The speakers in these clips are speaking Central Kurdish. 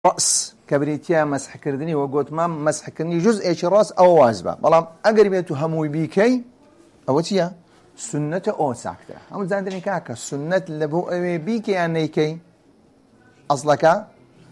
رأس كبريتيا مسح كردني وقوت ما مسح كردني جزء راس أو واجبة بلام أقربيته هموي بيكي أو تيا سنة أو ساكتة هم زادني كاكا سنة لبو بيكي يعني كي أصلك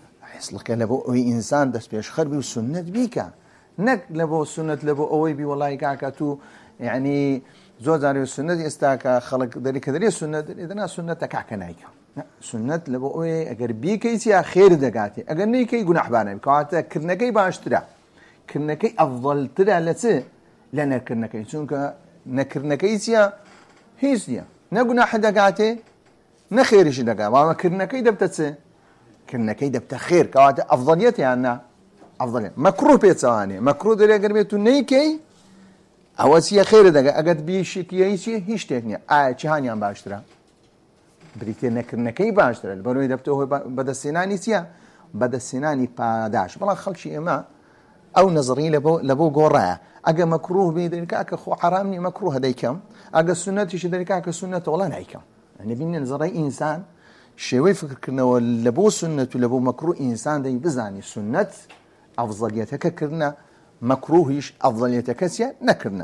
لبو إنسان دس بيش خربي وسنة بيكا نك لبو سنة لبو أوي بي والله كاكا تو يعني زوجاري السنة استاكا خلق ذلك ذري السنة إذا سنة كاكا نايكا سنة لبوي أجر بيكيسيا خير دقاتي أجر نيكي جناح بانه كواتا كرنكي باشترا كرنكي أفضل ترى لسه لنا كرنكي شونك نكرنكيسيا هيسيا نجناح دقاتي نخيرش دقا ما كرنكي دبتسه كرنكي دبت خير كواتا أفضليتي عنا أفضلية مكروه بيتسواني مكروه دري أجر بيتو نيكي أواسيا خير دقا أجر بيشكيسي هيش تكني شهاني عم باشترا بريتي نكرنكي باشتر البروي دبتوه بدا السناني سيا بدا السناني باداش بلا خلشي إما أو نظري لبو قراء أجا مكروه بيدرك أكا خو حرامني مكروه هديكم أجا السنة تشدرك أكا السنة ولا نعيكم يعني بين نظري إنسان شوي فكر كنا لبو سنة لبو مكروه إنسان دي بزاني سنة أفضليتك كرنا مكروهيش أفضليتك سيا نكرنا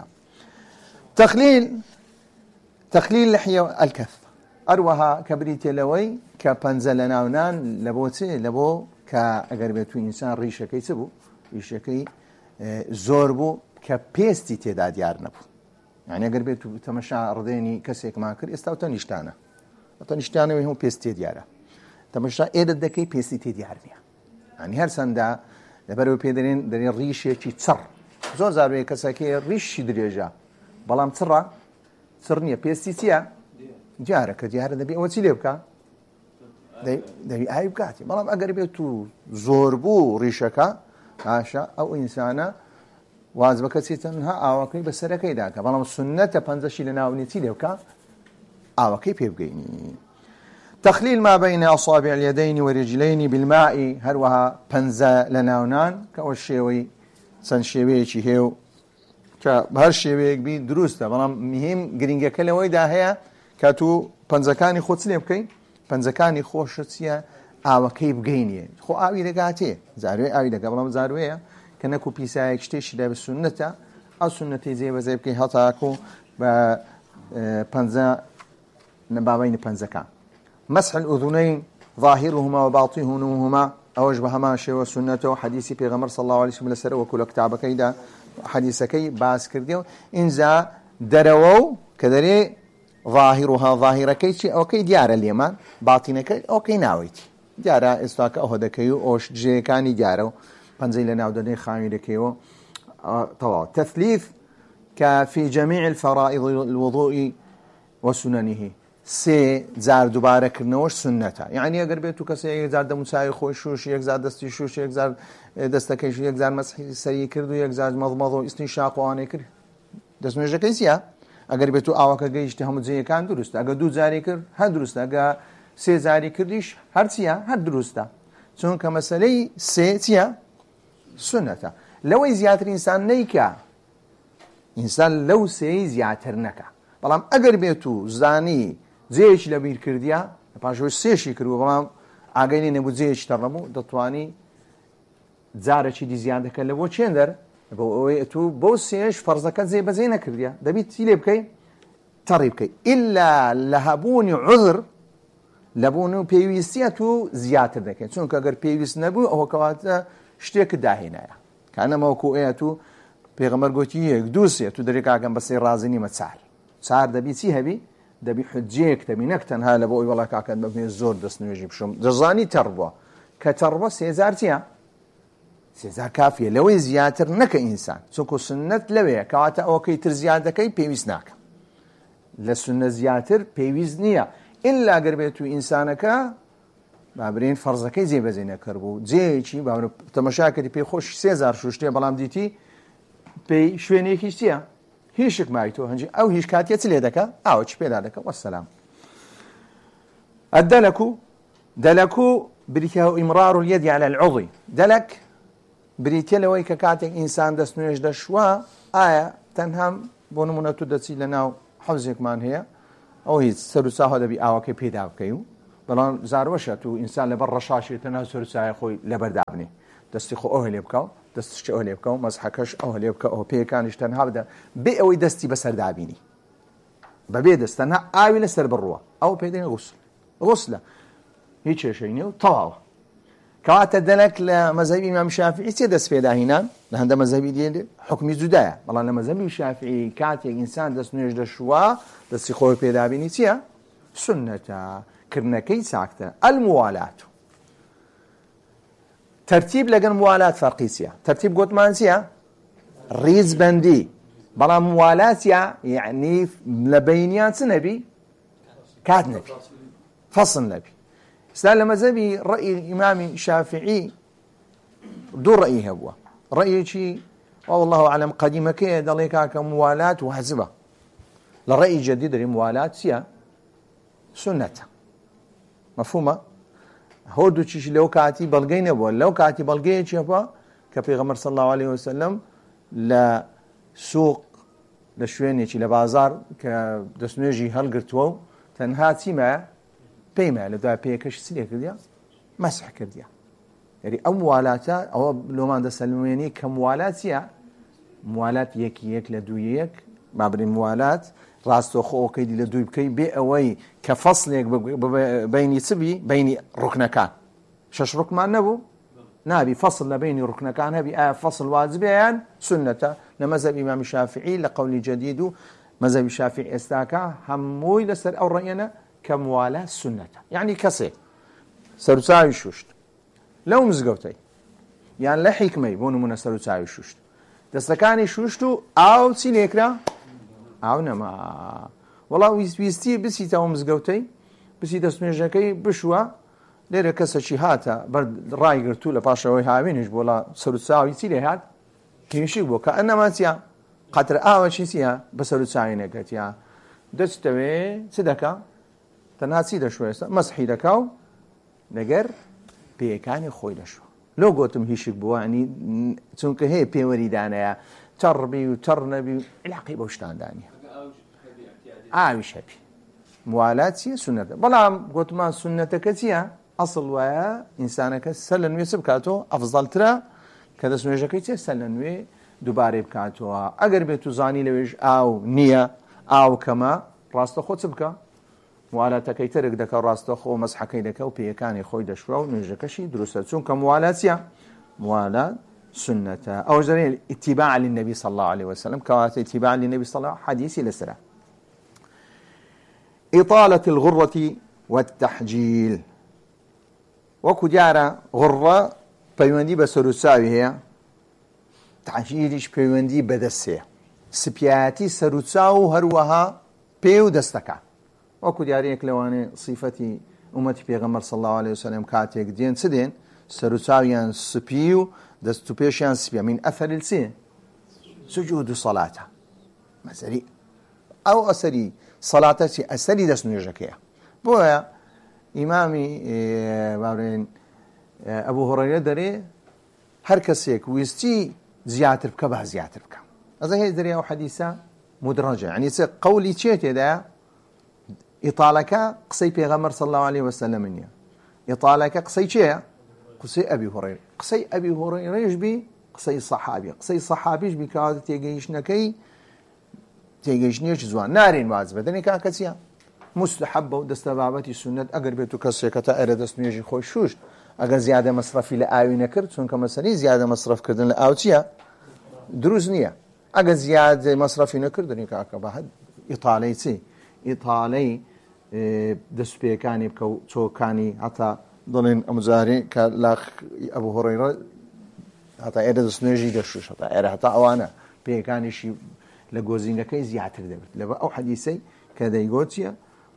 تخليل لحية الكف أروها كبريتي لوي كبنزل ناونان لبوتي لبو كأقربتو إنسان ريشكي سبو ريشكي زوربو كبيستي تدا ديار نبو يعني أقربتو تمشى أرضيني كسيك ماكر استاو تنشتانا ويهم بيستي ديارا تمشى إيدد دكي بيستي تديارنيا يعني هر سندا لبرو بيدرين درين ريشكي تصر زور زاروي كساكي ريش دريجا بلام تصرنيا بيستي تيا جارك دبي أول شيء يبكى دبي أي بكاتي مرام أقربيتو زوربو ريشكا عاشا أو إنسانا وازبك سيتنها أوكي بس ركي داك مرام السنة بنزشي لنا ونتي يبكى أوكي بيبقيني تخليل ما بين أصابع اليدين والرجلين بالماء هروها بنزا لنا ونان كأوشيوي سنشيوي شيء كهرشيوي بي دروسته مرام مهم جرينجا كلا ويدا هي كاتو پنزەکانی خۆت لێ بکەین پەنجەکانی خۆشت چییە ئاوەکەی بگەینێ خۆ ئاوی دەگاتێ زاروێ ئاوی دەگا بەڵام زاروەیە کە نەکو پیسایەک شتێکی لە سونەتە ئەو سونەتی جێبەجێ بکەی هەتاکو بە پەنجە بابەینی پەنجەکان مەسح الأذنين ظاهرهما وباطنهما ئەوەش بە هەمان شێوە سونەتەوە حەدیثی پێغەمبەر صلی الله عليه وسلم لەسەر وەکو لە کتابەکەیدا حەدیثەکەی باس کردێ ئینجا دەرەوە و کە دەرێ ظاهرها ظاهركي اوكي ديار اليمن باطنك اوكي ناويتي ديار استاك اهدكيو اوش جي كاني ديارو بنزيل ناودني خاميدكيو طوا تثليث كفي جميع الفرائض الوضوء وسننه سي زار دوباره كرنوش سنتها يعني اگر بيتو كسي زار دمساي خوشوش يك زار دستي شوش يك زار دستكيش يك زار مسح سري كردو يك زار مضمضو استنشاق واني كر دسمجه كيسيا اگر بتو ئاوەکە گەیشتە هەموو جێیەکان دروستە ئەگە دوو جاری کرد هەر دروستە ئەگە سێ جاری کردیش هەر چییە هەر دروستە چونکە مەسەلەی سێ چییە سونەتە لەوەی زیاتر ئینسان نەیکە ئینسان لەو سێی زیاتر نەکە بەڵام ئەگەر بێت و زانی جێیەکی لە بیر کردیە پاشەوەی سێشی کردووە بەڵام ئاگەی نەبوو جێیەکی تەڕەبوو دەتوانی جارێکی دی زیان دەکە لە بۆ چێندەر بۆ ئەوەی تو بۆ سێش فەرزەکە جێبەجێ نەکردیە دەبیت چی لێ بکەی تەڕی بکەی ئیلا لە هەبوونی عوذر لەبوون و پێویستیە تو زیاتر دەکەیت چونکە ئەگەر پێویست نەبوو ئەوە کەواتە شتێکت داهێنایە کانەمەوەکو ئەیە تو پێغەمبەر گوتی یەک دوو سێ تو دەرێکاکەم بەسێ ڕازی نیمە چار دەبی چی هەبی دەبی حجەیەک دەبی نەک تەنها لە بۆ ئەوی وەڵا کاکەن بەبێ زۆر دەستنوێژی بشم دەزانی تەڕ بووە کە تەڕ بووە سێزار چییە سێزار کافیە لەوەی زیاتر نەکە ئینسان چونکە سنەت لەوەیە کەواتە ئەوەکەی تر زیاد دەکەی پێویست ناکە لە سنە زیاتر پێویست نییە ئیلا گەر بێت و ئینسانەکە بابرین فەرزەکەی جێبەجێ نەکردبوو جێیەکی باورە تەمەشاکردی پێی خۆش سێزار شوشتێ بەڵام دیتی پێی شوێنێکی چییە هیچ مایتۆ هەنجی ئەو هیچ کاتیە چ لێ دەکە ئاوە چی پێدا دەکە وەسەلام دەلەک بریتە ئیمرار اليد على العضو دەلەک بریتە لەوەی کە کاتێک ئینسان دەستنوێژ دەشوە ئایا تەنها بۆ نمونە تو دەچی لە ناو حەوزێکمان هەیە ئەو هیچ سەر و ساهۆ دەبی ئاوەکەی پێدا بکەی و بەڵام زارۆشە تو ئینسان لەبەر ڕەشاشێتە ناو سەرچایە خۆی لەبەردابنێ دەستی خۆ ئەوە لێ بکەو دەستشت ئەوە لێ بکە و مەسحەکەش ئەوە لێ بکە ئەو پێیەکانیش تەنها بدە بێ ئەوەی دەستی بەسەردابینی بەبێ دەست تەنها ئاوی لەسەر بڕوە ئەو پێ دێنێ غوسلە هیچ کێشەی نییە و تەواوە کەواتە دەنێک لە مەذهەبی ئیمام شافعی چێ دەست پێداهێنان لە هەندە مەذهەبی دێنێ حکمی جودایە بەڵام لە مەذهەبی شافعی کاتێک ئینسان دەست نوێژ دەشوە دەستی خۆی پێدابینی چییە؟ سنەتە کردنەکەی چاکتە الموالات ترتیب لەگەن موالات فەرقی چییە؟ ترتیب گوتمان چییە؟ ڕیزبەندی بەڵام موالاتیە یعنی لە بەینیان چ نەبی؟ کات نەبی فەصل نەبی ئستا لە مەذهەبی ڕەئی ئیمامی شافعی دوو ڕەئی هەبووە ڕەیەکی والله أعلم قەدیمەکەیە دەڵێ کاکە موالات واجبە لە ڕەئی جەدید دەری موالات چییە؟ سنەتە مەفهومە؟ هۆ دووچیش لەو کاتی بەڵگەی نەبووە لەو کاتی بەڵگەیەکی هەبووە کە پێغەمبەر صلی الله عليه وسلم لە سوق لە شوێنێکی لە بازار کە دەستنوێژی هەڵگرتووە و تەنها چیمە پێیمە لە دوای پێیەکەش چی لێ کردیە؟ مەسح کردیە یعنی ئەو موالاتە ئەوە لۆمان دەسەلمێنی کە موالات چییە؟ موالات یەکی یەک لە دوو یەک بابرین موالات ڕاستۆخۆکەی لە دووی بکەی بێ ئەوەی کە فەصلێک بینی چبی بینی ڕوکنەکان شەش ڕوکمان نەبوو نابی فەصل لە بینی ڕوکنەکان هەبی ئایا فەصل واجبەیان سنەتە لە مەذهەب ئیمامی شافعی لە قەولی جەدید و مەذهەبی شافعی ئێستاکە هەمووی لەسەر ئەو ڕەیەنە کە موالات سنەتە یعنی کەسێک سەرچاوی شوشت لەو مزگەوتەی یان لە حیکمەی بۆ نمونە سەرچاوی شوشت دەستەکانی شوشت و ئاو چی لێکرا؟ ئاو نەما وەڵا ویستی بچیتەوە مزگەوتەی بچی دەستنوێژەکەی بشووە لێرە کەسەکی هاتە ڕایگرتو لە پاشەوەی هاوێنش بۆ لە سەرچاوی چی لێ هات؟ کێشی بووە کە ئەنەما چییە؟ قەتر ئاوەکی چییە؟ بە سەرچاوی نەکەتیە دەستەوێ چ دەکا؟ تەنها چی دەشوێستە؟ مەسحی دەکا و لەگەر پێیەکانی خۆی دەشوە لۆ گۆتم هیچێک بووە ئەنی چونکە هەیە پێوەریدانەیە تەڕبی و تەڕ نەبی و علاقی بەو شتاندانیە ئاویش هەبی موالات چییە؟ سنەتە بەڵام گوتمان سنەتەکە چییە؟ ئەسڵ وایە ئینسانەکە سەر لە نوێ چ بکاتەوە ئەفزەڵترە کە دەستنوێژەکەی چێ سەر لە نوێ دووبارەی بکاتەوە ئەگەر بێت و زانی لەوێژ ئاو نییە ئاو کەمە ڕاستەخۆ چ بکە؟ موالاتەکەی ترک دەکە ڕاستەخۆ مەسحەکەی دەکە و پێیەکانی خۆی دەشوە و نوێژەکەشی دروستە چونکە موالات چییە؟ موالات سنة أو جرين اتباعا للنبي صلى الله عليه وسلم كوات اتباعا للنبي صلى الله عليه وسلم حديثي لسرة إطالة الغرة والتحجيل وكجارة غرة بيوندي بسروساوي هي تحجيلش بيوندي بدسية سبياتي سروساو هروها بيو دستكا وكجاريك لواني صفتي أمتي بيغمر صلى الله عليه وسلم كاتيك دين سدين سروساويان سبيو دستو بيشان سبيا من أثر السين سجود صلاة مثلي أو أسري صلاة أسري دست نيجاكيا بويا إمامي بابرين أبو هريرة دري هركسيك ويستي زياتر بك به زياتر بك هذا هي دري أو حديثة مدرجة يعني قولي تشيت دا إطالك قصي بيغمر صلى الله عليه وسلم إطالك قصي تشيا قصي أبي هريرة قصي أبي هريرة يشبي قصي صحابي قصي صحابي يشبي كهذا تيجيشنكي تيجيشنيش زوان نارين واجبة دني كاكسيا مستحبة ودستبابتي سنة أجر بيتو كسيكة أرد اسميجي خوشوش أجر زيادة مصرفي لآوي نكرت سون كمسني زيادة مصرف كردن لآوتيا دروز نية أجر زيادة مصرفي نكرت دني كاكا بعد إيطاليتي إيطالي دست بيكاني بكو تو كاني حتى ضلين أمزاري كلاخ أبو هريرة حتى إيرد سنوجي دشوش حتى أوانا بيكاني شي لجوزين كي زياتر دبت لبا أو حديثي كذا يقولتيا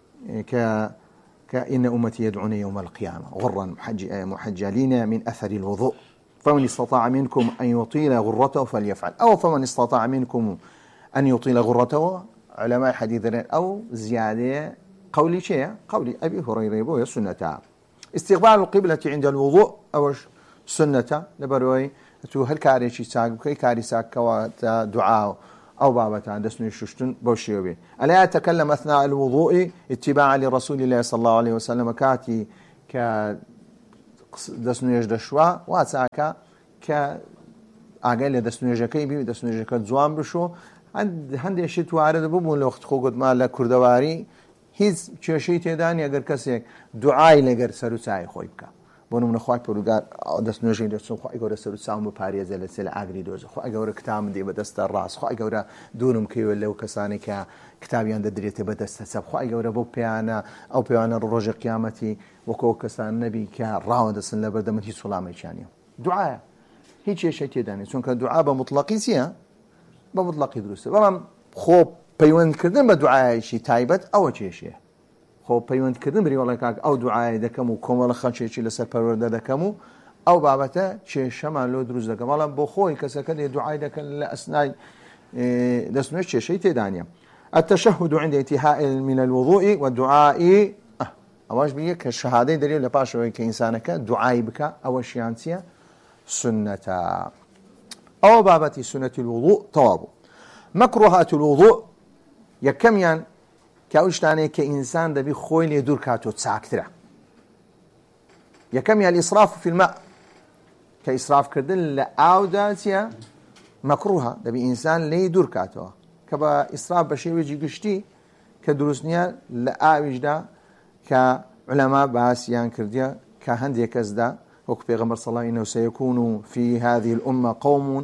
كإن أمتي يدعون يوم القيامة غرا محجلين من أثر الوضوء فمن استطاع منكم أن يطيل غرته فليفعل أو فمن استطاع منكم أن يطيل غرته علماء حديث أو زيادة قولي شيء قولي أبي هريرة بو سنة استقبال القبلة عند الوضوء أو سنة لبروي تو هل كاري شي ساق كي كاري ساق كوا دعاء أو بابتان دسنوي ششتن بوشيوبي ألا يتكلم أثناء الوضوء اتباعا لرسول الله صلى الله عليه وسلم كاتي ك دسنويش دشوا واتساكا ك ئاگای لە دەستنوێژەکەی بی دەستنوێژەکە جوان بشۆ هەندێک شت وارد ببوو لە وەخت خۆ گوتمان لە کوردەواری هیچ کێشەی تێدا نیە ئەگەر کەسێک دوعای لەگەر سەر و چای خۆی بکە بۆ نمونە خوای پەروەردگار دەستنوێژەی دەچۆ خوای گەورە سەر و چاوم بپارێزە لە سێ لە ئاگری دۆزە خوای گەورە کتابم دێ بەدەستە ڕاست خوای گەورە دوورم کەوێ لەو کەسانی کە کتابیان دەدرێتێ بەدەستە چەپ خوای گەورە بۆ پێیانە ئەو پێوانە ڕۆژی قیامەتی وەکو کەسان نەبی کە ڕاوە دەسن لە بەردەمە هیچ وەڵامێکیان نیە دوعایە هیچ شيء تێدانی چونکە دوعا بە مطلقی چییە بە مطلقی دروستە بەڵام خۆ پەیوەندکردن بە دوعایەکی تایبەت ئەوە کێشەیە خۆ پەیوەندکردن بریوەڵی کاک ئەو دوعایە دەکەم و کۆمەڵە خەڵکێکی لەسەر پەروەردە دەکەم و ئەو بابەتە کێشەمان لۆ دروست دەکەم بەڵام بۆ خۆی کەسەکە دێ دوعای دەکەن لە ئەسنای دەستنوێژ کێشەی تێدانە التشهد عند انتهاء من الوضوء والدعاء ئەوەش بگە کە شەهادەی دەرێت لە پاشەوەی کە ئینسانەکە دوعای بکە ئەوە شیان چییە سنة أو بابتي سنة الوضوء طواب مكروهات الوضوء يكميان كأوشتاني كإنسان دبي خويل يدور كاتو تساكترا يكميان الإسراف في الماء كإسراف كردن لأوداتيا مكروها دبي إنسان لي يدور كاتو كبا إسراف بشي ويجي قشتي كدروسنيا لأوجدا كعلماء باسيان كرديا كهندي كزدا وكو بيغمبر صلى الله عليه وسلم سيكون في هذه الأمة قوم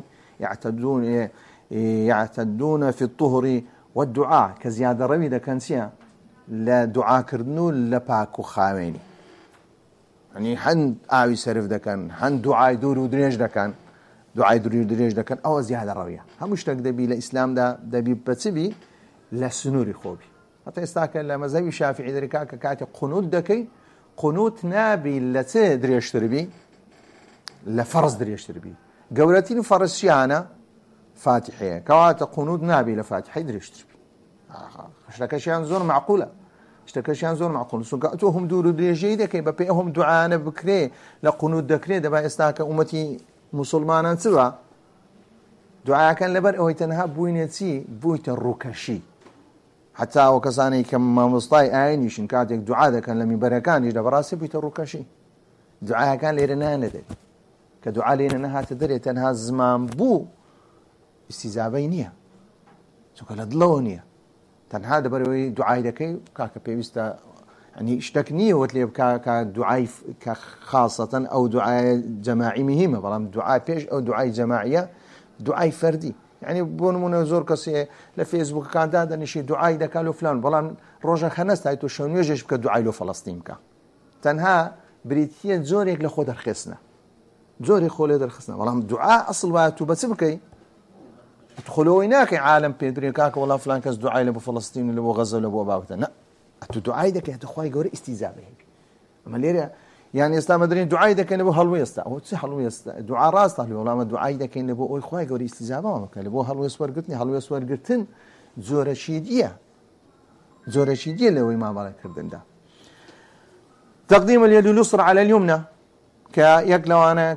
يعتدون في الطهر والدعاء كزيادة روي دا كانسيا لا دعاء كردنو لباكو خاويني يعني حن آوي سرف دا كان حن دعاء دور ودريج دا كان دعاء دور ودريج دا كان أو زيادة روية همش تقدبي لإسلام دا بيبتسبي لسنوري خوبي حتى يستاكل لما زي شافعي دريكاك كاتي قنود دكي قنوت نابي لتي دريشتر بي لفرز دريشتر بي قولتين فرز شيانا فاتحية كوات قنوت نابي لفاتحية دريشتر بي اشتكشيان زور معقولة اشتكشيان زور معقولة سنقاتوهم دورو دريجي دكي ببيئهم دعانا بكري لقنوت دكري دبا استاك أمتي مسلمانا سوا دعاء كان لبر اوي تنها بوينتي بويت الركشي حتى وكساني كما مصطاي عينيشن كاتك دعاء كان لم يبركان يجد براسي بيت الركشي دعاء كان ليرنا ندري كدعاء ليرنا تدري تنها زمان بو استزابينيا سوكا لدلونيا تنها دبروي دعاء دكي كاك بيستا يعني اشتكني وتلي كدعاء خاصة او دعاء جماعي مهمة بلام دعاء بيش او دعاء جماعية دعاء فردي يعني بون من زور كسي لفيسبوك كان دادا نشي دعاء دا قالوا فلان بلان روجا خنست هايتو شون يجيش بك دعاء له فلسطين كا تنها بريتيه زوريك لخود رخصنا زوري خولي درخصنا بلان دعاء اصل واتو بس بكي تدخلوا هناك عالم بيدري كاك والله فلان كاس دعاء له بفلسطين اللي غزه اللي باوتا لا اتو دعاء دك يا اخوي غوري استيزابه هيك اما ليرا يعني اسلام مدرين دعاء دك انه هلو يستا هو هلو يستا دعاء راس طالع والله ما دعاء دك انه بو اخوي غوري استجابه ما كان بو هلو يسور قلتني هلو يسور قلتن زورشيديه لو ما بالك كردن ده تقديم اليد اليسرى على اليمنى كيقلو انا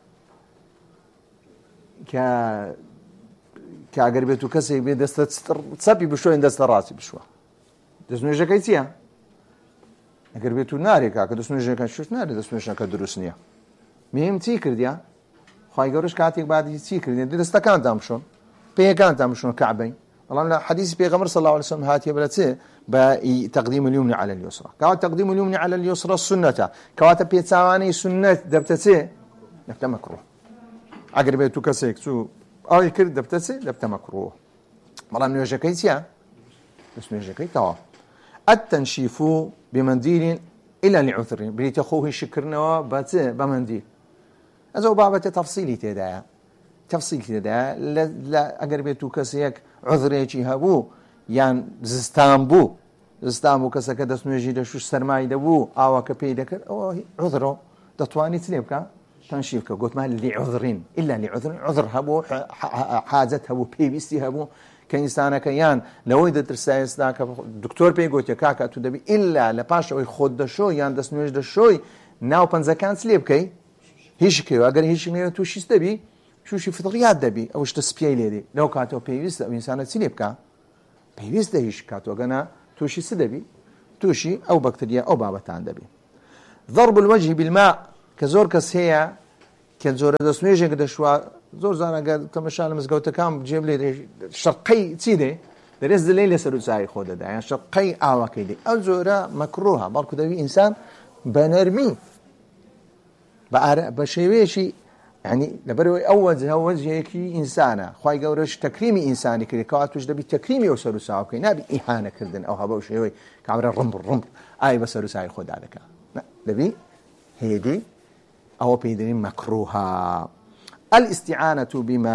كاغربيتو كسي بدست تصبي بشوي دست راسي بشوي دسنوجه كيتيا اغربيتو ناري كا دسنوجه كشوش ناري دسنوجه كدروسنيا مهم تي كرديا خاي غورش كاتيك بعد تي كرديا دست كان دامشون بي كان دامشون كعبين والله لا حديث بيغمر صلى الله عليه وسلم هاتي بلاتي بتقديم اليمنى على اليسرى كان تقديم اليمنى على اليسرى السنه كواتا بيتساواني سنه دبتتي دبت مكروه اغربيتو كسيك سو أي كرد دبتسي دبت مكروه مرة من وجه كيسيا اسمه وجه كيتا التنشيف بمنديل إلى لعذر بريت أخوه شكرنا بات بمنديل هذا بابة تفصيلي تدا لا أقرب يتو كسيك عذر يجي هبو يعني زستانبو كسك دس نجي لشوش سرماي دبو أو كبي دكر أو عذره دتواني تليبك تنشيفك قلت ما لعذرين إلا لعذر عذر هبو حاجة هبو بيبيستي هبو كإنسان كيان لو إذا ترسايس ذاك دكتور بيقول كاكا تدبي إلا لباش أو يخد دشوي يان دس نوج دشوي ناو بنزكان سليب كي هيش كيو أجر هيش مية توش يستبي شوشی فطریات دەبی ئەو شتە سپیای لێدی لەو کاتەوە پێویستە ئەو ئینسانە چی لێ بکە پێویستە هیچ کاتۆگەنە تووشی س دەبی تووشی ئەو بەکتریا ئەو بابەتان دەبی ضرب الوجه بالماء کە زۆر کەس هەیە کە جۆرە دەستنوێژێک دەشوا زۆر زانەگەر تەمەشا لە مزگەوتەکان جێب لێ شەقەی چی دێ دەرێز دلەی لەسەر و چاوی خۆ دەدا یان شەقەی ئاواکەی دێ ئەو جۆرە مەکرۆها بەڵکو دەوی ئینسان بە نەرمی بە شێوەیەکی يعني لبروي أول هيك إنسانة خواي جورش تكريمي إنساني كذا كاتوش دبي تكريمي وسرو ساو كي نبي إهانة كردن أو هبا وشيء كعبر الرمب أي بس سرو ساي خد عليك لا دبي هي دي أو بيدرين مكروها الاستعانة بما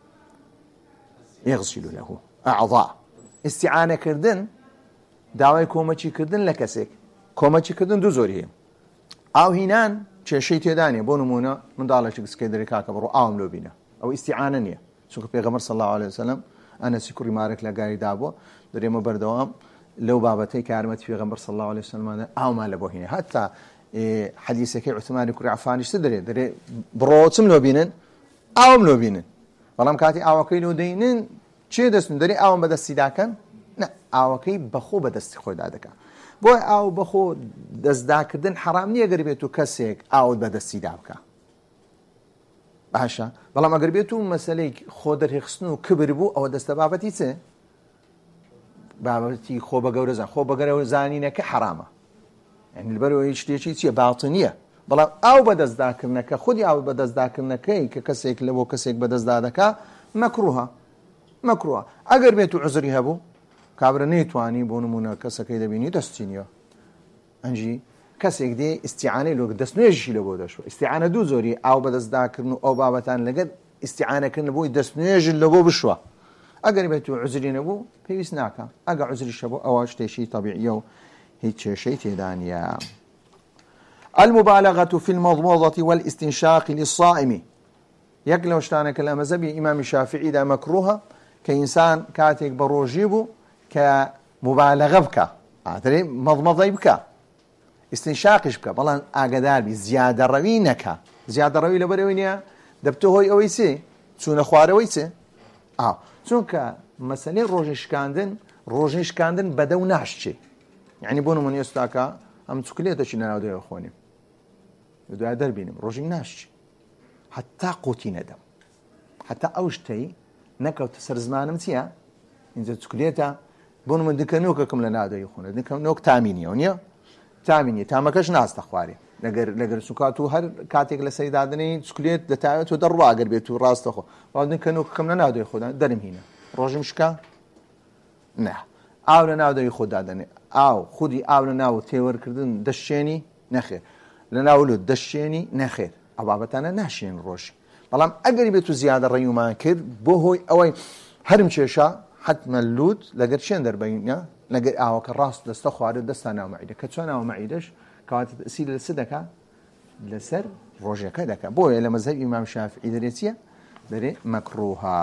يغسل له أعضاء استعانة كردن داوي كوماتشي كردن لكسك كوماتشي كردن دو زوريه أو هنان چێشەی تێدانێ بۆ نمونە منداڵێکی گسکەی دەرێ کاکە بڕۆ ئاوم لۆ بینە ئەو ئیستیعانە نییە چونکە پێغەمبەر صلی الله علیه وسلم ئەنەسی کوڕی مالک لە گاریدا بووە دەرێمە بەردەوام لەو بابەتەی کە یارمەتی پێغەمبەر صلی الله علیه وسلم ئاومان لە بۆ هینێ هەتا حەدیثەکەی عوتمانی کوڕی عەفانیش دەرێ بڕۆ چم لۆ بینن ئاوم لۆ بینن بەڵام کاتی ئاوەکەی لۆ دەینن چێ دەستن دەرێ ئاوم بەدەستی داکەن نە ئاوەکەی بەخۆ بەدەستی خۆیدا دەکات بۆی ئاو بەخۆ دەستداکردن حرام نییە گەر بێت و کەسێک ئاوت بەدەستیدا بکە باشە بەڵام ئەگەر بێت و مەسەلەی خۆ دەرهێخستن و کبر بوو ئەوە دەستە بابەتی چێ بابەتی خۆ بە گەورەزان خۆ بە گەورە زانینەکە حرامە یعنی لەبەرەوە هیچ شتێکی چییە باڵتنیە بەڵام ئاو بەدەستداکردنەکە خودی ئاو بەدەستداکردنەکەی کە کەسێک لە بۆ کەسێک بەدەستدا دەکا مەکروهە ئەگەر بێت و عوزری هەبوو کابرا نەیتوانی بۆ نمونە کەسەکەی دەبینی دەستی نییە ئەنجی کەسێک دێ ئیستیعانەی لۆ دەستنوێژی لە بۆ دەشوە ئیستیعانە دوو زۆری ئاو بەدەستداکردن و ئەو بابەتان لەگەر ئیستیعانەکردن بۆی دەستنوێژن لە بۆ بشوە ئەگەر بێت و عوزری نەبوو پێویست ناکە ئەگەر عوزریش هەبوو ئەوە شتێکی طەبیعیە و هیچ کێشەی تێدا نییە المبالغة في المضمضة والاستنشاق للصائم یەک لەو شتانە کە لە مەزهەبی ئیمامی شافعیدا مەکروهە کە ئینسان کاتێک بە ڕۆژی بوو کە مبالغە بکە ئاترێ مەضمەضەی بکە ئیستنشاقش بکە بەڵام ئاگادار بی زیادە ڕەوی نەکە زیادە ڕەوی لەبەرەوەی نییە دەبتە هۆی ئەوەی چێ چوونە خوارەوەی چێ چونکە مەسەلەی ڕۆژەی شکاندن بەدە و ناشچێ یعنی بۆ نمونە ئێستاکە ئەم چوکلێتەکی لەناو دەوێ خۆنیم دوای دەربینم ڕۆژی ناشچێ حتا قوتی نەدەم حتا ئەو شتەی نەکەوتە سەر زمانم چییە اینجا چوکلێتە بۆ من دکە نۆکەکەم لە نادەی خۆنە دکەم نۆک تامینیە و نییە تامینی تامەکەش ناستە خوارێ لەگەر سوکات و هەر کاتێک لە سەیدادنەی چوکلێت دەتاوێت و دەڕواگەر بێت و ڕاستە خۆ باو دکە نۆکەکەم لە نادەی خۆدا دەرم هینە ڕۆژم شکا نه ئاو لە ناودەی خۆدا دەنێ ئاو خودی ئاو لە ناو تێوەرکردن دەشێنی نەخێر لە ناولوت دەشێنی نەخێر ئەو بابەتانە ناشێن ڕۆژی بەڵام ئەگەری بێت و زیادە ڕێیومان کرد بۆ هۆی ئەوەی هەرم کێشە حتمە لوت لەگەر چێن دەربینە لەگەر ئاوەکە ڕاست دەستە خوارد دەستا ناومەعیدە کە چۆن ناومەعیدەش کەواتە تەئسیر لە چ دەکا لەسەر ڕۆژەکە دەکا بۆیە لە مەزهەب ئیمام شافعی دەرێ چییە دەرێ مەکروها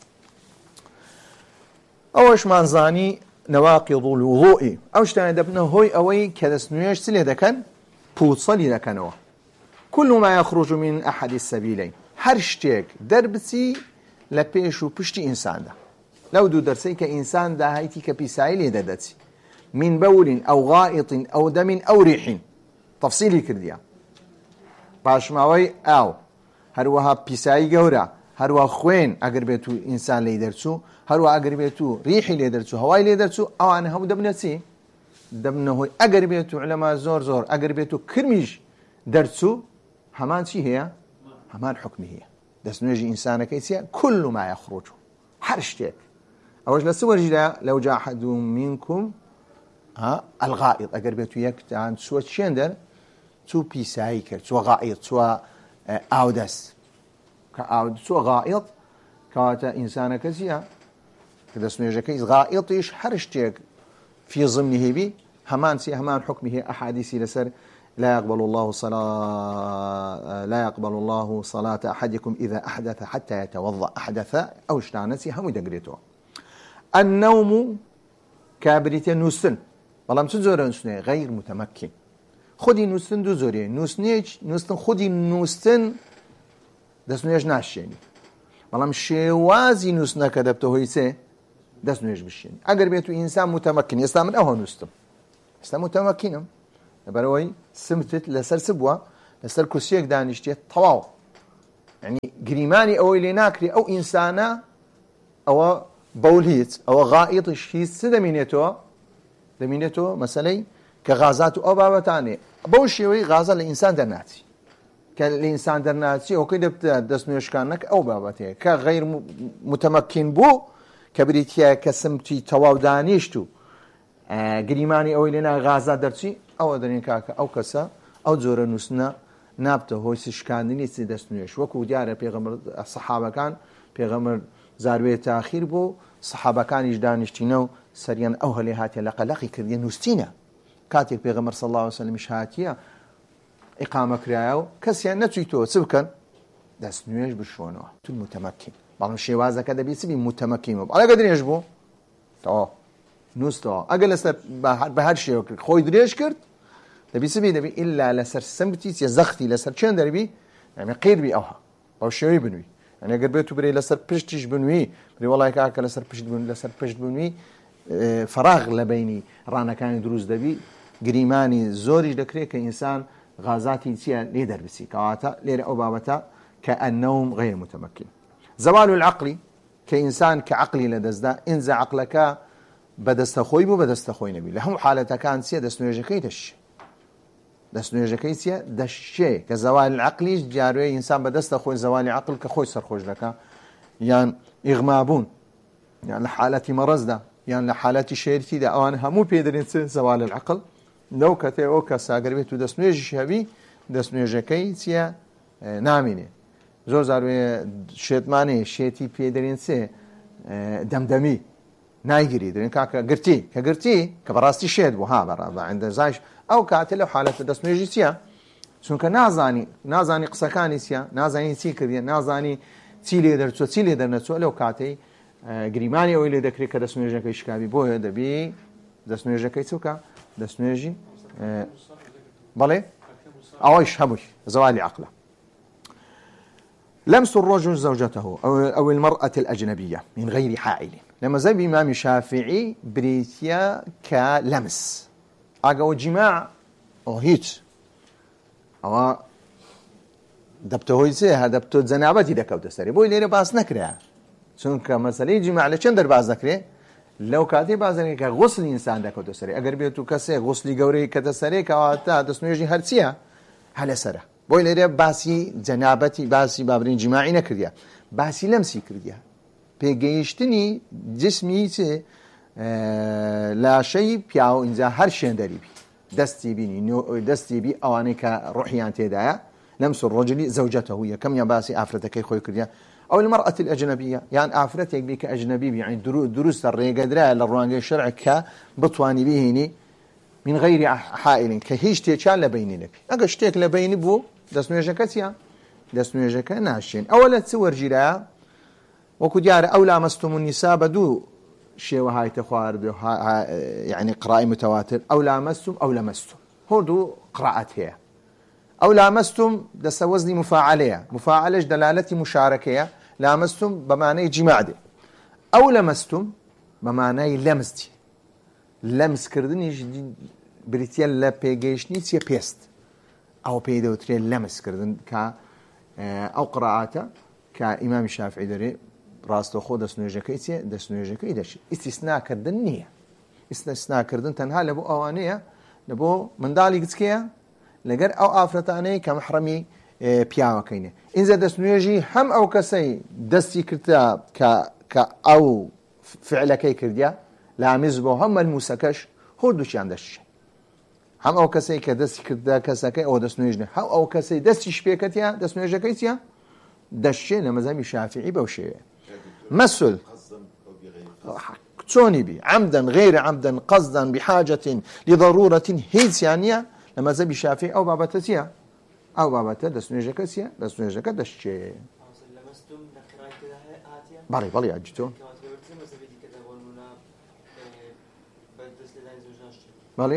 ئەوەشمان زانی نەواقیض الوضوء ئەو شتانە دەبنە هۆی ئەوەی کە دەستنوێژ چ لێ دەکەن پووچەلی دەکەنەوە كل ما يخرج من أحد السبيلين هەر شتێک دەربچی لە پێش و پشتی ئینساندا لەو دوو دەرسەی کە ئینسان داهایتی کە پیسایی لێ دەدەچی من بول أو غائط أو دم أو ريح تفصيلي كرديا باشماوي أو هەروەها پیسایی گەورە هەروە خوێن ئەگەر بێت و ئینسان لێ دەرچوو هەروە ئەگەر بێت و ریحی لێ دەرچوو هەوای لێ دەرچوو ئەوانە هەموو دەبنە چی دەبنە هۆی ئەگەر بێت و عولەما زۆر ئەگەر بێت و کرمیش دەرچوو هەمان چی هەیە هەمان حکمی هەیە دەستنوێژی ئینسانەکەی چییە كل ما يخرج هەر شتێک ئەوەش لە سوەرجیدا لەو جا أحد منكم الغائط ئەگەر بێت و یەکتان چووە چێن دەر چوو پیسایی کرد چووە غائط چووە ئاودەست کە چووە غائط کەواتە ئینسانەکە چییە کە دەستنوێژەکەی غائطیش هەر شتێک في ضمن هێبی هەمان چی هەمان حکمی هەیە ئەحادیثی لەسەر لا يقبل الله صلاة أحدكم إذا أحدث حتى يتوضأ أحدث أو اشتانسي هم يدقريتوا النوم كابريتين نوستن والله مش زور نوستن غير متمكن خودي نوستن دو زوري نوستن خودي نوستن دسنيش ناشيني بەڵام شێوازی نووسنەکە دەبتە هۆی سێ دەست نوێژ بشین ئەگەر بێت و ئینسان متەمەکن ئێستا من ئەوە نووسم ئێستا متەمەکینم لەبەرەوەی سمتت لەسەر چ بووە لەسەر کورسیەک دانیشتێت تەواو یعنی گریمانی ئەوەی لێ ناکری ئەو ئینسانە ئەوە بەول هیچ ئەوە غائیطش هیچ چ دەمینێتەوە مەسەلەی کە غازات و ئەو بابەتانێ بەو شێوەی غازە لە ئینسان دەرناچی کە لە ئینسان دەرناچی ئەوکەی دەبتە دەست نوێژکانەکە ئەو بابەتەیە کە غەیر متەمەکین بوو کە بریتە کە سمتی تەواو دانیشت و گریمانی ئەوەی لێنا غازات دەرچی ئەوە دەرێن کاکە ئەو کەسە ئەو جۆرە نووسنە نابتە هۆی سشکاندنی چ دەست نوێژ وەکو دیارە پێغەمبەر سەحابەکان پێغەمبەر زاروێ تاخیر بوو سەحابەکانیش دانیشتینە و سەریان ئەو هەلێ هاتیە لە قەلەقی کردیە نووسینە کاتێک پێغەمبەر صلی الله علیه وسلم هاتیە ئیقامە کرایە و کەسیان نەچوویتەوە چ بکەن دەست نوێژ بشۆنەوە تو متەمەکین بەڵام شێوازەکە دەبێت چ بی متەمەکین بوو ئەگە درێژ بوو تەواو نووسەوە ئەگە لەسەر بە هەر شێوە کرد خۆی درێژ کرد دەبی چ بی دەبی ئیلا لەسەر سمتی چێ زەختی لەسەر چێن دەربی یعنی قیربی ئەوها بەو شێوەی بنووی یعنی ئەگەر بێت و برێ لەسەر پشتیش بنووی بری وەڵای کاکە لەسەر پشت بنووی فراغ لە بینی ڕانەکانی دروست دەبی گریمانی زۆریش دەکرێت کە ئینسان غازاتی چیە لێ دەربسی کەواتە لێرە ئەو بابەتە کە النوم غیر متمكن زوال العقل کە ئینسان کە عقلی لە دەستدا ئینجا عقلەکە بەدەستەخۆی بوو بەدەستەخۆی نەبی لە هەموو حالەتەکان چیە دەستنوێژەکەی دەشێ دەستنوێژەکەی چیە دەشێ کە زەوال العقلیش جاروێ ئینسان بەدەستەخۆی زەوالی عقل کە خۆی سەرخۆش دەکا یان ئیغمابوون یان لە حالەتی مەڕەزدا یان لە حالەتی شێرتیدا ئەوان هەموو پێدرێن زەوال العقل لەو کەتێ ئەو کە ساگەر بێت و دەستنوێژی هەبی دەستنوێژەکەی چیە نامینێ زۆر زاروێ شێتمانێ شێتی پێدرێن چێ دەمدەمی نایگیری دەرێن کاکە گرتی کە گرتی کە بەڕاستی شێت بوو ها بەڕابە عندەزایش ئەو کاتێ لەو حالەتە دەستنوێژی چییە چونکە نازانی قسەکانی چییە نازانی چی کردیە نازانی چی لێ دەرچۆ چی لێ دەرنەچۆ لەو کاتەی گریمانی ئەوەی لێ دەکرێت کە دەستنوێژەکەی شکاوی بۆیە دەبی دەستنوێژەکەی چووکە دەستنوێژی بەڵێ ئەوەیش هەمووی زەوالی عقلە لمس الرجل زوجته أو المرأة الأجنبية من غير حائل لما زي بإمام الشافعي بريتيا كلمس أقوى جماع أو هيت أو دبته هيسه دبته زنابتي دكوت سري بوي ليرة باس نكره چونك مسألة جماع لچندر باس نكره لو كاتي باس نكره غسل إنسان دكوت سري أجر بيتو كسي غسل جوري كده سري كواتا دسنوجي هرسيا هلا سره بۆی لێرە باسی جەنابەتی باسی بابرین جیماعی نەکردیا باسی لەمسی کردیا پێگەیشتنی جسمی چێ لاشەی پیا و ئینجا هەر شوێندەری بی دەستی بی ئەوانەی کە ڕوحیان تێدایە لەمس الرجل زوجته یەکەمیان باسی ئافرەتەکەی خۆی کردیا ئەو المرأة الأجنبية یان ئافرەتێک بی کە ئەجنەبی بی یعنی دروستە ڕێگەدرایە لە ڕوانگەی شەرع کە بتوانی بهێنی من غير حائل كهيش تيشان لبيني نبي أجا شتيك لبيني بو دسنويجك تيا دسنويجك ناشين أولا تصور جيرا وكو ديار أولا مستم النساء بدو شيء وهاي تخوار يعني قراءة متواتر أولا مستم أو لمستم هردو قراءة هي أولا مستم دس وزني مفاعلية مفاعلة دلالتي مشاركية لامستم بمعنى جماع دي أو لمستم بمعنى لمستي لمس کردنیش بریتە لە پێگەیشتنی چیە پێست ئەو پێی دەوترێت لەمس کردن کە ئەو قراعاتە کە ئیمامی شافعی دەرێ ڕاستەوخۆ دەستنوێژەکەی چێ دەستنوێژەکەی دەشێت ئیستیسناکردن نییە ئیستیسناکردن تەنها لە بۆ ئەوانەیە لە بۆ منداڵی گچکەیە لەگەر ئەو ئافرەتانەی کە محرەمی پیاوەکەینێ ئینجا دەستنوێژی هەم ئەو کەسەی دەستی کردە کە ئەو فعلەکەی کردیا لامز بۆ هەم مەلموسەکەش هەردووچیان دەشێ هەم ئەو کەسەی کە دەستی کردە کەسەکەی ئەو دەستنوێژنێ هەم ئەو کەسەی دەستی شپێکەتیە دەستنوێژەکەی چیە دەشێ لە مەذهبی شافعی بەو شێوەیە مەسل چۆنی بی عمدا غير عمدا قصدا بحاجة لضرورة هیچیان نییە لە مەذهبی شافعی ئەو بابەتە چیە ئەو بابەتە دەستنوێژەکە چیە دەستنوێژەکە دەشێ بەڵێ ئاجیتۆ بەڵێ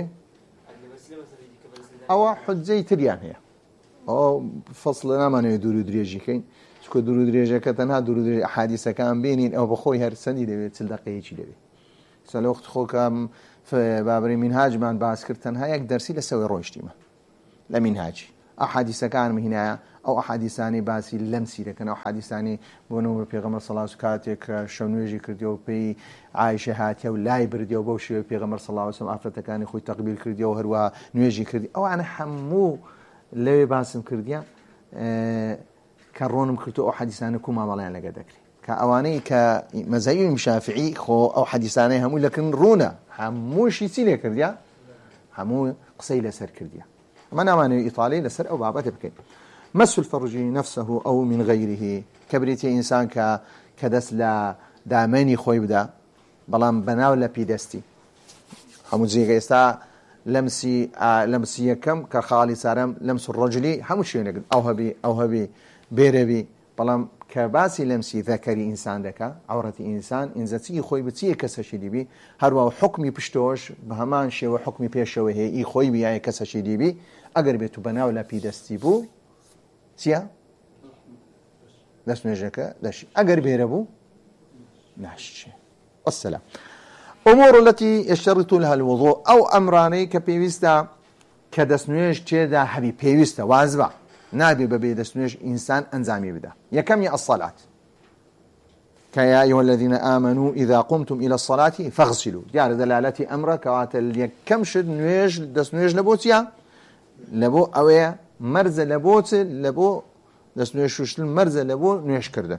ئەوە حجەی تریان هەیە ئەو فەسڵە نامانەوێت دوور و درێژیکەین چکە دوور درێژەکە تەنها دوور درێژ ئەحادیثەکان بینین ئەو بەخۆی هەر سەندی دەبێت 40 دقەیەکی دەبێت سەل وەخت خۆکەم بابڕی مینهاجمان باس کرد تەنها یەک دەرسی لە سەوەی ڕۆیشتیمە لە مینهاجی ئەحادیثەکانم هینایە ئەو ئەحادیثانی باسی لەم سیرەکەن ئەو حادیثانی بۆنەوە پێغەمبەر صلی الله علیه و کاتێک شەو نوێژی کردیەوە پێی عایشە هاتیە و لای بردیەوە بەو شێوەیە پێغەمبەر صلی الله علیه و سلم ئافرەتەکانی خۆی تەقبیل کردیەوە هەروە نوێژی کردی ئەوانە هەموو لەوێ باسم کردیە کە ڕۆنم کردو ئەو حەدیثانە کوو مامەڵیان لەگە دەکرێت کە ئەوانەی کە مەذهەبی شافعی خۆ ئەو حەدیثانەی هەموو لەکن ڕوونە هەمووشی چی لێ کردیە هەموو قسەی لەسەر کردیە ئەمە نامانەوێت ئیطاڵی لەسەر ئەو بابەتە بکەین مس الفرج نفسه أو من غيره كبريتي إنسان كدس لا دامني خوي بدا بلام بناو لبيدستي همو زي استا لمسي كم كخالي سارم لمس الرجلي همو شيء نقول أوهبي بيربي بلام كباسي لمسي ذكري إنسان دكا عورتي إنسان إن زتي خوي بتي كسشي دي بي هروا حكمي بشتوش بهمان شيء وحكمي بيشوه هي خوي بي يعني كسشي دي بي أقرب بناو لبيدستي بو سيا دست نجاك دش أجر بيربو نحش السلام أمور التي يشترط لها الوضوء أو أمراني كبيوستا كدست نجاك تدا حبي بيوستا وازبع نابي ببي دست نجاك إنسان أنزامي بدا يكم يا الصلاة كيا أيها الذين آمنوا إذا قمتم إلى الصلاة فاغسلوا يعني دلالة أمر كواتل يكم شد نجاك دست نجاك لبوتيا لبو أويا مرز لبوت لبو دست نوێش شوشتن مرز لبو نوێش کردن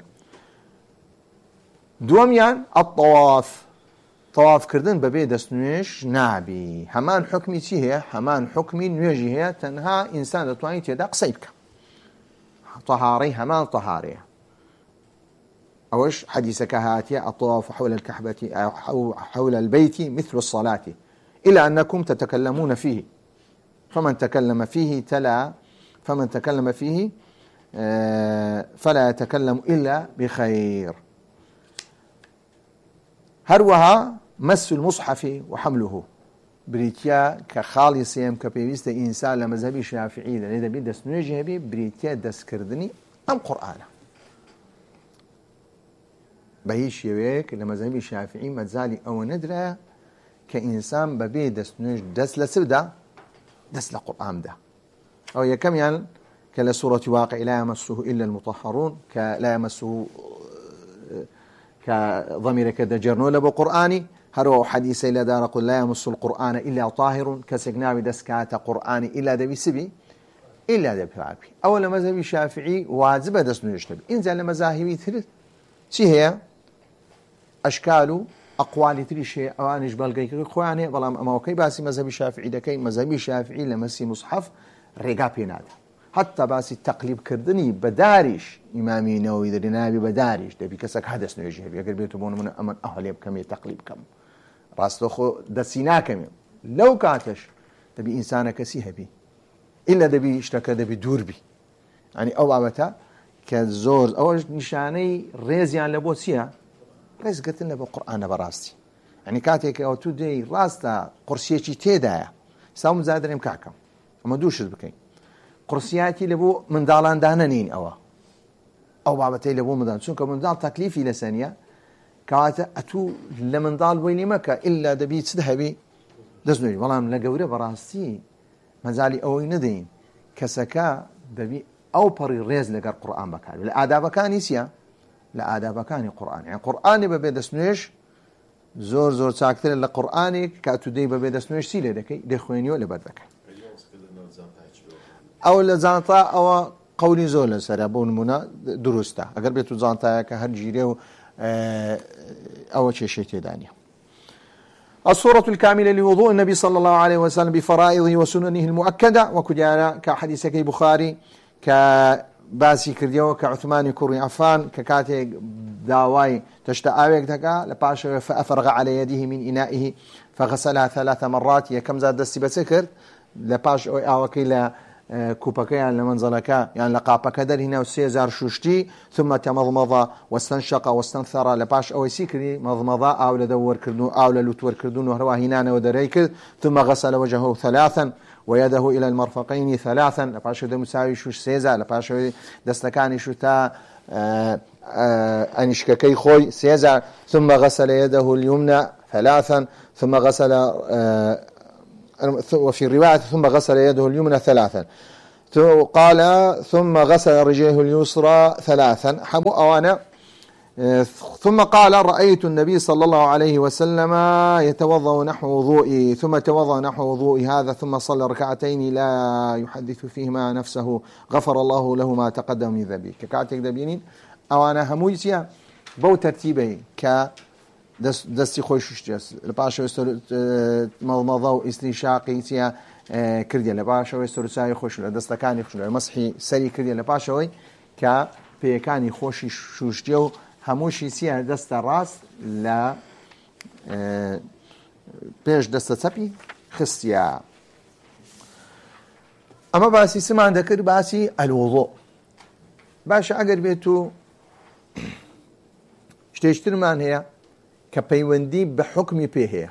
دووەمیان طواف کردن بەبێ دەست نوێش نابی هەمان حکمی چی هەیە هەمان حکمی نوێژی هەیە تەنها ئینسان دەتوانێت تێدا قسەی بکە طهارەی هەمان طهارەیە ئەوەش حەدیثەکە هاتیە الطواف حول الكعبة أو حول البيت مثل الصلاة إلا أنكم تتكلمون فيه فمن تكلم فيه فلا يتكلم إلا بخير هروها مس المصحف وحمله بريتيا كخالصيم كبيويست إنسان لمذهبي شافعي لذا بي دست نوێژی هەبێ بريتيا دست كردني أم قرآن بهي شيويك لمذهبي شافعي مزالي أو ندرة كإنسان ببي دست نوێژ دست لسبدا دست لقرآن ده أو يكم يعني كلا سورة واقع لا يمسه إلا المطهرون كلا يمسه كضمير كده جرنو لبو قرآني هرو حديث إلا دار قل لا يمس القرآن إلا طاهر كسقناوي دسكات قرآني إلا دبي سبي إلا دبي فعبي أولا مذهبي شافعي واجب دسنو يشتبي إنزل مذاهبي ثلث شي هي أشكال أقوال تريشي أوانش بالقيك خواني والله أما وكي باسي مذهبي شافعي دكين مذهبي شافعي لمسي مصحف رقابي نادا حتى باسي التقليب كردني بداريش إمامي نووي ذا نابي بداريش دبي كسك حدث نوجه بي أقل بيتبون من أمن أهل يبكمي تقليب كم راستو خو دسينا كمي لو كاتش دبي إنسان كسيها بي إلا دبي اشتكى دبي دور بي يعني أو عبتا كزور أول نشاني ريزيان لبوسيا ريز قتلنا بالقرآن براستي يعني كاتيك أو تودي راستا قرسيتي تيدايا ساوم زادرين كعكم وما دوش بكين قرسياتي لبو من دالان دانانين أو بابتي لبو من دالان شنك من دال تكليفي لسانية كاتا أتو لمن دال ويني مكة إلا دبيت سدهبي دزنوي والله من لقوري براستي مازالي أوي ندين كسكا دبي أو بري ريز لقر قرآن بكان الآداب كان يسيا الآداب كان قرآن يعني قرآن ببي دسنويش زور ساكتر لقرآني كاتو دي ببي دسنويش سيلي دكي دي خوينيو لبدك أو لزانتا أو قولي زول سرابون منا درستا أقل بيتو زانتا كهر جيريو أو شيء تداني الصورة الكاملة لوضوء النبي صلى الله عليه وسلم بفرائضه وسننه المؤكدة وكجانا كحديث كي بخاري كباسي كرديو كعثمان كوري عفان ككاتي داواي تشتاويك تكا لباش فأفرغ على يده من إنائه فغسلها 3 مرات كم زاد دستي بسكر لباش أو كيلا كوباكا يعني لمنزلكا يعني لقابك در هنا وسيزار شوشتي ثم تمضمض واستنشق واستنثر لباش أو سيكري مضمضة أو لدور كردون أو للوتور كردون وهروا هنا ودريك ثم غسل وجهه 3 ويده إلى المرفقين 3 لباش ده مساوي شوش سيزا لباش دستكاني شو تا أنشككي خوي سيزع ثم غسل يده اليمنى ثلاثا ثم غسل وفي الرواية ثم غسل يده اليمنى ثلاثا قال ثم غسل رجله اليسرى ثلاثا حمو أوانا ثم قال رأيت النبي صلى الله عليه وسلم يتوضأ نحو وضوئي ثم توضأ نحو وضوئي هذا ثم صلى ركعتين لا يحدث فيهما نفسه غفر الله له ما تقدم من ذنبه ككاتك دبينين أوانا همويسيا بو ترتيبي ك دستي خوش جس لباشو مضمضة واستنشاقي سيا كرديا لباشو استرساي خوش دستكاني خوش مسحي سري كرديا لباشوي ك بيكاني خوشي شوشتيو هموشي سيا دست راس لا بيش دست تبي خستيا اما باسي سمع ذكر باسي الوضوء باش اگر بيتو شتيشتر مان هي كبيوندي بحكم بيه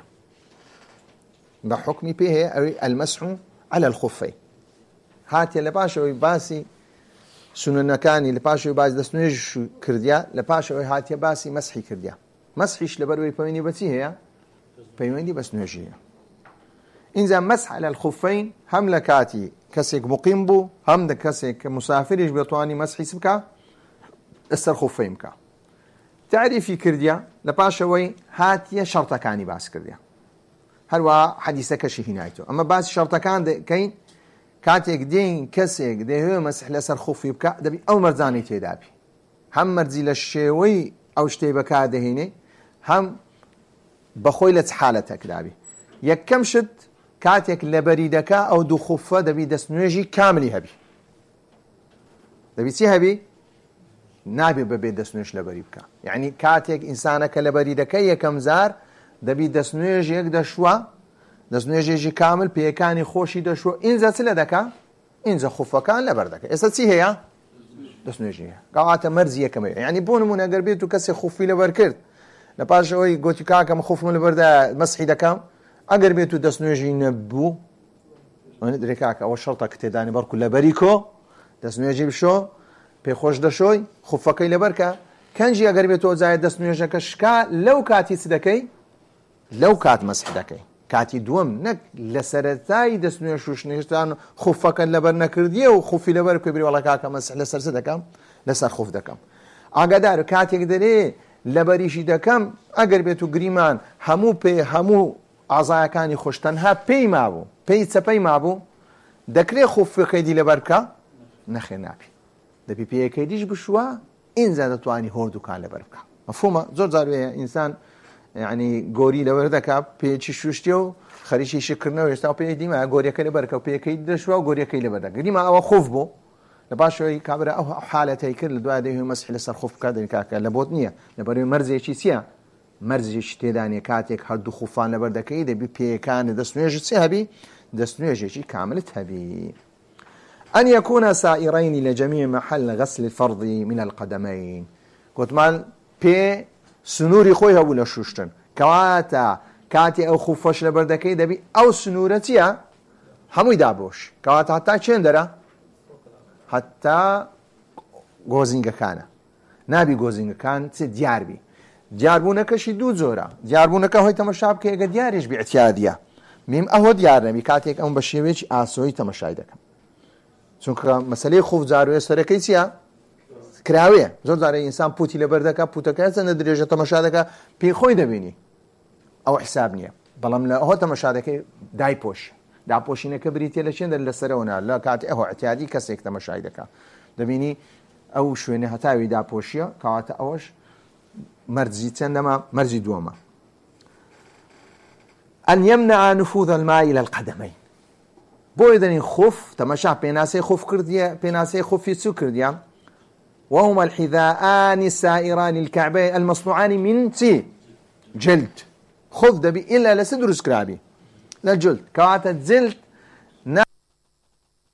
بحكم بيه المسح على الخفين هاتي لباشو باسي سنن كاني لباشو باز دسنوج كرديا لباشو هاتي باسي مسحي كرديا مسحيش لبروي بيوندي بتي هي بيوندي بس نوجيه إنزا مسح على الخفين هم لكاتي كسيك مقيم بو هم كسيك مسافريش بيطواني مسحي سبكا استر خفين بكا تعريفي كرديا لباشوي هاتيا شرطة كاني باس كرديا هلوا حديثك شي هنايتو أما باس شرطة كان كين كاتيك دين كسيك دي هو مسح لسر خفي بكا دبي أو مرزاني تيدابي هم مرزي للشيوي أو شتي بكا دهيني هم بخويلة حالتك دابي يكم شد كاتيك لبريدكا أو دو خفة دبي دسنوجي كاملي هبي دبي تي هبي نابي ببي دسنوش لبريبكا يعني كاتيك إنسانك لبريدكا يكم زار دبي دسنوجي يك دشوا دسنوجي كامل بيكاني خوشي دشوا إنزا سلدكا إنزا خفة كان لبردكا إسا تي هي دسنوجي قاعدة مرزية كما يعني بون أقر بيتو كسي خفي لبركرت لباش اوي قوتي كاكا مخوف من البرده مسحي دكام اگر بيتو دسنوجي نبو وندري كاكا اول شرطه كتداني بركو لبريكو دسنوجي بشو بيخوش دشوي خفكي لبركا كانجي اگر بيتو زايد دسنوجي كشكا لو كاتي سدكي لو كات مسح دكي كاتي دوم نك لسرتاي دسنوجي شوش نيشتان خفكا لبرنا كرديه وخفي لبركو بري والله كاكا مسح لسر سدكام لسر خف دكام اگدار كاتي قدري لبريشي دكم اگر بيتو گريمان همو پي همو اعضاءكاني خوشتنها پي مابو پي تسپي مابو دكري خوف قيدي لبركا نخي نابي دبي پي كيديش بشوا ان زادتواني هوردو كان لبركا مفهومه زور زارويه انسان يعني غوري لبردكا پي تشوشتيو خريشي شكرنا ويستاو پي ديما غوري كلي بركا پي كيد شوا غوري كلي بركا ديما او خوف بو لباشوي كابرا او حالتي كل دعاء ده مسح لسر خوف كذا كاكا لبوتنيه لبري مرزي شي سيا مرزي شتيداني كاتك هردو خوفان لبردكي ده بي كان دسنوجي سيهبي دسنوجي شي كاملت هبي ان يكون سائرين لجميع محل غسل الفرض من القدمين قلت مال بي سنوري خويها ولا شوشتن كواتا كاتي او خوفش لبردكي ده بي او سنورتيا همو دابوش كواتا حتى چندرا حتى گۆزینگە کانە نابی گۆزینگەکان چ دیاربی دیاربوونەکەشی دوو جۆرە دیاربوونەکە هۆی تەمەشا بکە ئەگە دیاریش بیعتیادیە میم ئەوە دیار نەبی کاتێک ئەم بە شێوەیەکی ئاسۆی تەمەشای دەکەم چونکە مەسەلەی خوف جاروێ سەرەکەی چییە کراوەیە زۆر جارێ ئینسان پوتی لەبەر دەکات پوتەکە چەندە درێژە تەمەشا دەکات پێی خۆی دەبینی ئەوە حساب نییە بەڵام لە ئەوە تەمەشا دەکەی دایپۆش داپۆشینەکە بریتێ لە چێندە لەسەرەوەنا لە کاتی ئەوە اعتیادی کەسێک تەمەشای دەکات دەبینی ئەو شوێنە هەتاوی داپۆشیە کەواتە ئەوەش مەرجی چەندەمە مەرجی دووەمە أن يمنع نفوذ الماء إلى القدمين بۆ دەنی خوف تەمەشا پێناسەی خوف کردیە پێناسەی خوفی چوو کردیە وهما الحذاءان السائران الكعبين المصنوعان من جلد خف دەبی إلا لەس دروست کرابی لە جلد کەواتە جلد